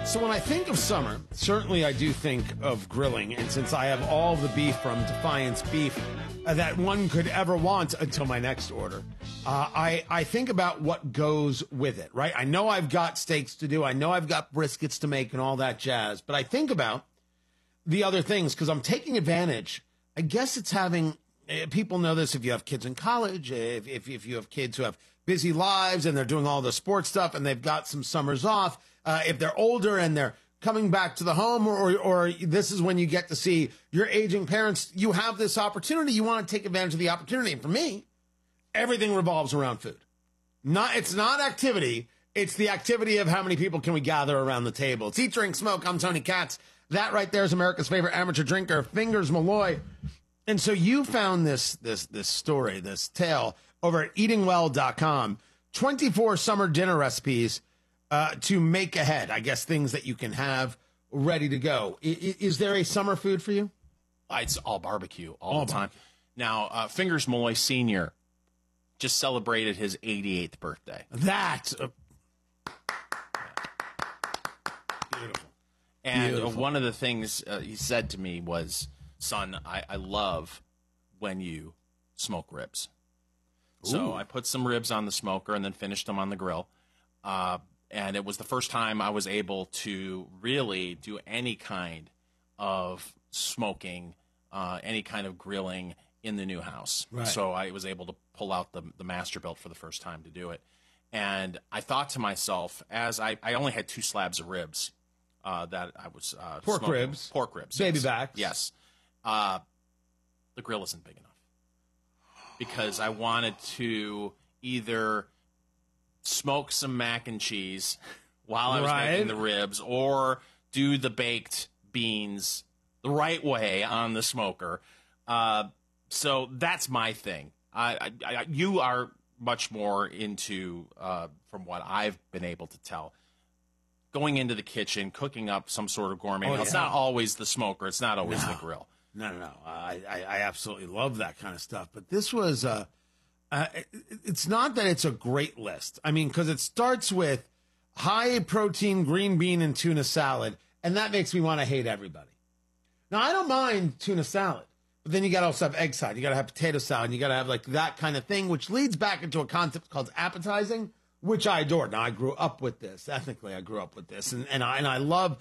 So when I think of summer, certainly I do think of grilling. And since I have all the beef from Defiance Beef that one could ever want until my next order, I think about what goes with it, right? I know I've got steaks to do. I know I've got briskets to make and all that jazz. But I think about the other things because I'm taking advantage. I guess it's having people know this if you have kids in college, if you have kids who have busy lives and they're doing all the sports stuff and they've got some summers off, if they're older and they're coming back to the home or this is when you get to see your aging parents, you have this opportunity. You want to take advantage of the opportunity. And for me, everything revolves around food. It's not activity. It's the activity of how many people can we gather around the table. It's Eat, Drink, Smoke. I'm Tony Katz. That right there is America's favorite amateur drinker, Fingers Malloy. And so you found this story, this tale over at eatingwell.com, 24 summer dinner recipes to make ahead. I guess things that you can have ready to go. Is there a summer food for you? It's all barbecue all the time. Now, Fingers Malloy Sr. just celebrated his 88th birthday. That's beautiful. And one of the things he said to me was, son, I love when you smoke ribs. Ooh. So I put some ribs on the smoker and then finished them on the grill. And it was the first time I was able to really do any kind of smoking, any kind of grilling in the new house. Right. So I was able to pull out the Masterbuilt for the first time to do it. And I thought to myself, as I only had 2 slabs of ribs that I was Pork smoking. ribs. Pork ribs. Baby yes. backs. Yes. The grill isn't big enough because I wanted to either smoke some mac and cheese while I was making the ribs or do the baked beans the right way on the smoker. So that's my thing. You are much more into, from what I've been able to tell, going into the kitchen, cooking up some sort of gourmet meal. It's not always the smoker. It's not always the grill. No. I absolutely love that kind of stuff. But this was, it's not that it's a great list. I mean, because it starts with high protein green bean and tuna salad, and that makes me want to hate everybody. Now, I don't mind tuna salad, but then you got to also have egg salad. You got to have potato salad. And you got to have like that kind of thing, which leads back into a concept called appetizing, which I adore. Now, I grew up with this. Ethnically, I grew up with this. And I love